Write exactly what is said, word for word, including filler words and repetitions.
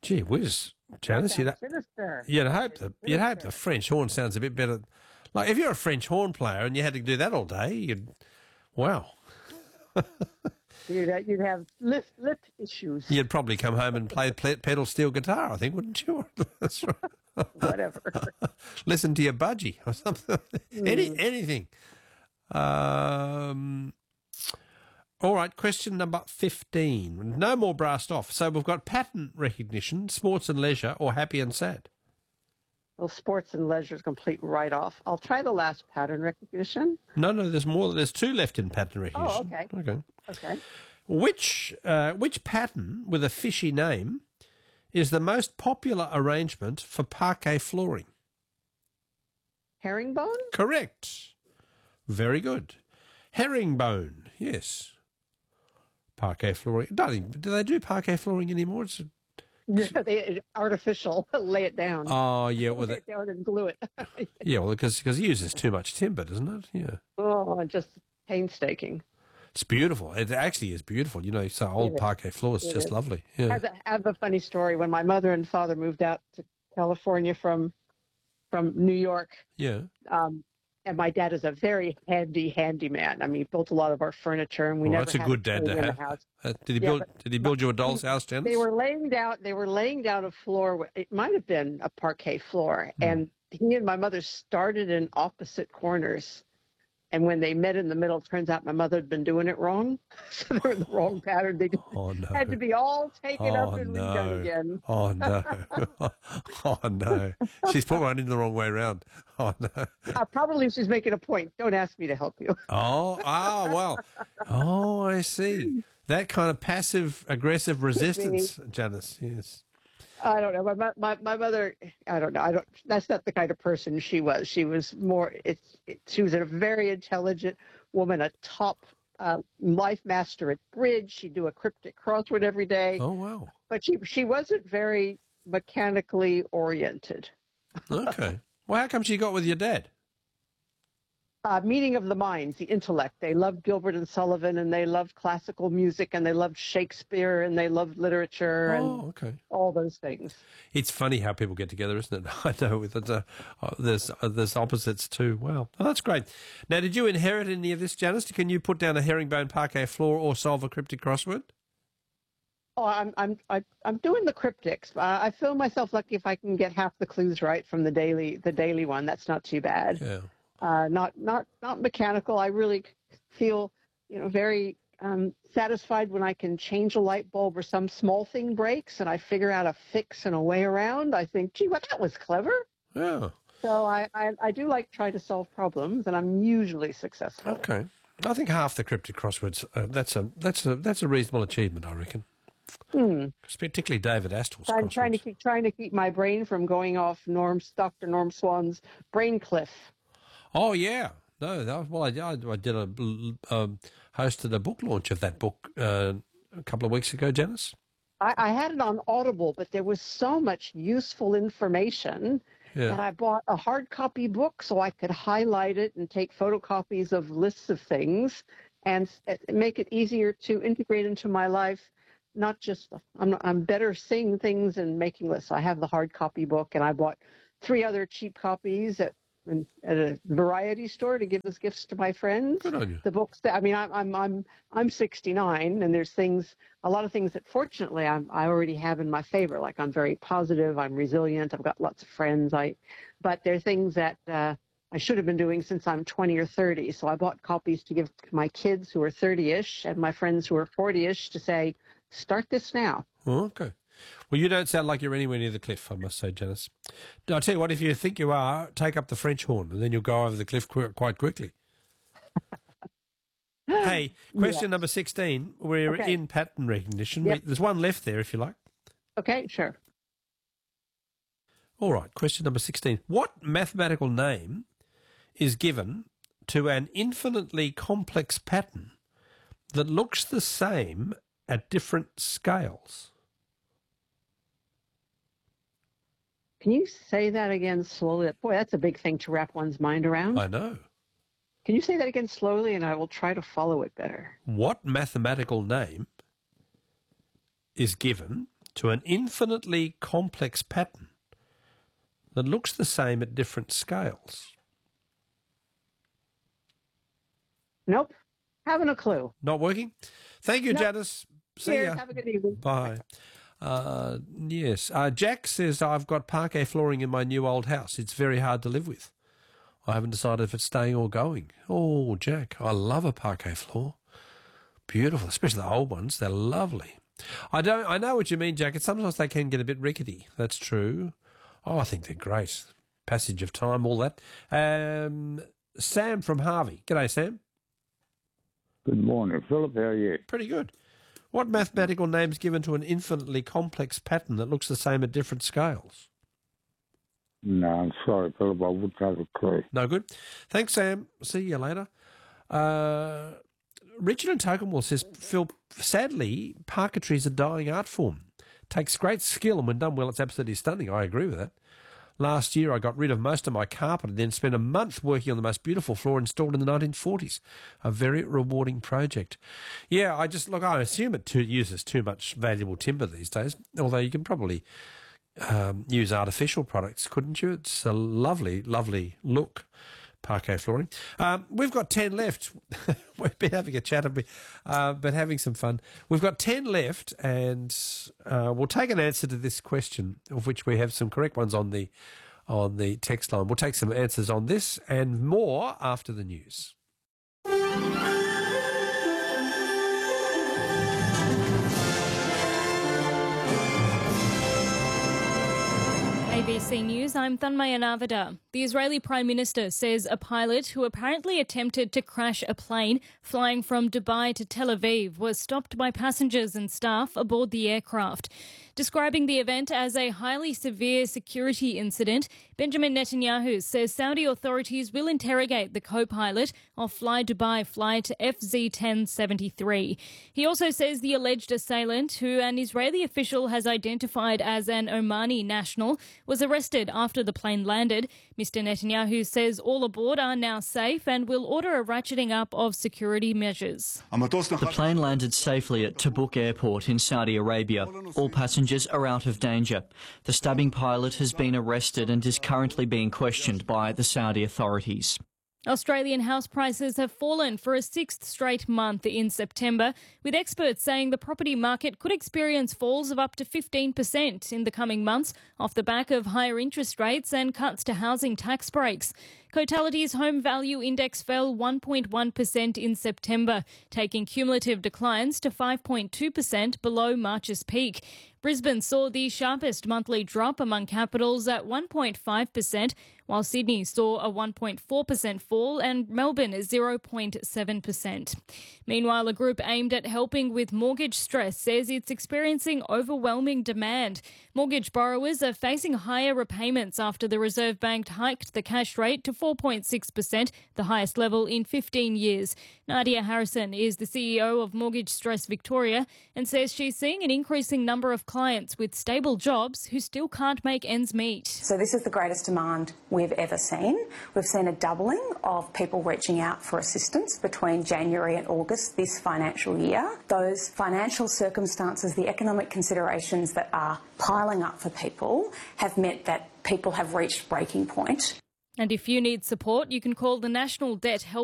Gee whiz, Janice, you'd, Sinister. you'd hope the you'd hope the French horn sounds a bit better. Like if you're a French horn player and you had to do that all day, you'd wow. You'd, uh, you'd have lip, lip issues. You'd probably come home and play ple- pedal steel guitar, I think, wouldn't you? That's right. Whatever. Listen to your budgie or something. Mm. Any anything. Um. All right, question number fifteen. No more brassed off. So we've got pattern recognition, sports and leisure, or happy and sad. Well, sports and leisure is complete write-off. I'll try the last pattern recognition. No, no, there's more. There's two left in pattern recognition. Oh, okay. Okay. Okay. Which uh, which pattern with a fishy name is the most popular arrangement for parquet flooring? Herringbone? Correct. Very good. Herringbone, yes. Parquet flooring. Darling, do they do parquet flooring anymore? It's a... Yeah, they artificial. Lay it down. Oh, yeah. Well, Lay that, it down and glue it. yeah, well, because it uses too much timber, doesn't it? Yeah. Oh, just painstaking. It's beautiful. It actually is beautiful. You know, so old It parquet floor is It just is. lovely. I Yeah. have, a, I have a funny story. When my mother and father moved out to California from from New York, Yeah. um, and my dad is a very handy, handy man. I mean, he built a lot of our furniture, and we Well, never that's a had good dad stove to in the have. house. Uh, did he Yeah, build? but- Did he build you a doll's house, Janice? They were laying down. They were laying down a floor. It might have been a parquet floor, Hmm. and he and my mother started in opposite corners. And when they met in the middle, it turns out my mother had been doing it wrong, so they were in the wrong pattern. They just Oh no! had to be all taken Oh up and no! redone again. Oh no! Oh no! She's put one in the wrong way around. Oh no! Uh, probably she's making a point. Don't ask me to help you. Oh ah well. Oh, I see. That kind of passive aggressive resistance, Janice. Yes. I don't know. My, mo- my my mother. I don't know. I don't. That's not the kind of person she was. She was more. It's. It, she was a very intelligent woman, a top uh, life master at bridge. She'd do a cryptic crossword every day. Oh wow. But she she wasn't very mechanically oriented. Okay. Well, how come she got with your dad? Uh, meeting of the minds, the intellect. They loved Gilbert and Sullivan, and they loved classical music, and they loved Shakespeare, and they loved literature, and Oh, okay. all those things. It's funny how people get together, isn't it? I know with uh, uh, there's uh, there's opposites too. Wow, oh, that's great. Now, did you inherit any of this, Janice? Can you put down a herringbone parquet floor or solve a cryptic crossword? Oh, I'm I'm I- I'm doing the cryptics. Uh, I feel myself lucky if I can get half the clues right from the daily the daily one. That's not too bad. Yeah. Uh, not not not mechanical. I really feel you know very um, satisfied when I can change a light bulb or some small thing breaks and I figure out a fix and a way around. I think, gee, well, that was clever. Yeah. So I, I I do like trying to solve problems, and I'm usually successful. Okay. I think half the cryptic crosswords. Uh, that's a that's a that's a reasonable achievement, I reckon. Hmm. Particularly David Astle's. I'm trying to crosswords. keep trying to keep my brain from going off Norm's Doctor Norm Swan's brain cliff. Oh yeah. No, that was, well, I, I, I did a um, hosted a book launch of that book uh, a couple of weeks ago, Janice. I, I had it on Audible, but there was so much useful information Yeah. that I bought a hard copy book so I could highlight it and take photocopies of lists of things and s- make it easier to integrate into my life. Not just I'm I'm better seeing things and making lists. I have the hard copy book, and I bought three other cheap copies at at a variety store to give as gifts to my friends. Good on you. The books that I mean, I'm I'm I'm I'm sixty-nine, and there's things, a lot of things that fortunately I'm, I already have in my favor. Like I'm very positive, I'm resilient, I've got lots of friends. I, but there are things that uh, I should have been doing since I'm twenty or thirty. So I bought copies to give to my kids who are thirty-ish and my friends who are forty-ish to say, start this now. Oh, okay. Well, you don't sound like you're anywhere near the cliff, I must say, Janice. I'll tell you what, if you think you are, take up the French horn, and then you'll go over the cliff qu- quite quickly. Hey, question Yes. number sixteen. We're Okay. in pattern recognition. Yep. There's one left there, if you like. Okay, sure. All right, question number sixteen. What mathematical name is given to an infinitely complex pattern that looks the same at different scales? Can you say that again slowly? Boy, that's a big thing to wrap one's mind around. I know. Can you say that again slowly, and I will try to follow it better? What mathematical name is given to an infinitely complex pattern that looks the same at different scales? Nope. Haven't a clue. Not working? Thank you, Nope. Janice. See Cheers. ya. Have a good evening. Bye. Uh, yes. Uh, Jack says, I've got parquet flooring in my new old house. It's very hard to live with. I haven't decided if it's staying or going. Oh, Jack, I love a parquet floor. Beautiful, especially the old ones. They're lovely. I don't. I know what you mean, Jack. Sometimes they can get a bit rickety. That's true. Oh, I think they're great. Passage of time, all that. Um, Sam from Harvey. G'day, Sam. Good morning, Philip. How are you? Pretty good. What mathematical name's given to an infinitely complex pattern that looks the same at different scales? No, I'm sorry, Philip. I wouldn't have a clue. No good. Thanks, Sam. See you later. Uh, Richard in Tocumwell says, Phil, sadly, parquetry is a dying art form. Takes great skill, and when done well, it's absolutely stunning. I agree with that. Last year, I got rid of most of my carpet and then spent a month working on the most beautiful floor installed in the nineteen forties. A very rewarding project. Yeah, I just, look, I assume it too, uses too much valuable timber these days, although you can probably um, use artificial products, couldn't you? It's a lovely, lovely look. Parquet flooring. Um, we've got ten left. We've been having a chat, uh, but having some fun. We've got ten left, and uh, we'll take an answer to this question, of which we have some correct ones on the on the text line. We'll take some answers on this and more after the news. A B C News, I'm Thanmaya Navada. The Israeli Prime Minister says a pilot who apparently attempted to crash a plane flying from Dubai to Tel Aviv was stopped by passengers and staff aboard the aircraft. Describing the event as a highly severe security incident, Benjamin Netanyahu says Saudi authorities will interrogate the co-pilot of Fly Dubai flight F Z ten seventy-three. He also says the alleged assailant, who an Israeli official has identified as an Omani national, was arrested after the plane landed. Mister Netanyahu says all aboard are now safe and will order a ratcheting up of security measures. The plane landed safely at Tabuk Airport in Saudi Arabia. All passengers are out of danger. The stabbing pilot has been arrested and is currently being questioned by the Saudi authorities. Australian house prices have fallen for a sixth straight month in September, with experts saying the property market could experience falls of up to fifteen percent in the coming months off the back of higher interest rates and cuts to housing tax breaks. Cotality's home value index fell one point one percent in September, taking cumulative declines to five point two percent below March's peak. Brisbane saw the sharpest monthly drop among capitals at one point five percent, while Sydney saw a one point four percent fall and Melbourne a zero point seven percent. Meanwhile, a group aimed at helping with mortgage stress says it's experiencing overwhelming demand. Mortgage borrowers are facing higher repayments after the Reserve Bank hiked the cash rate to four point six percent, the highest level in fifteen years. Nadia Harrison is the C E O of Mortgage Stress Victoria and says she's seeing an increasing number of clients with stable jobs who still can't make ends meet. So this is the greatest demand we've ever seen. We've seen a doubling of people reaching out for assistance between January and August this financial year. Those financial circumstances, the economic considerations that are piling up for people have meant that people have reached breaking point. And if you need support, you can call the National Debt Help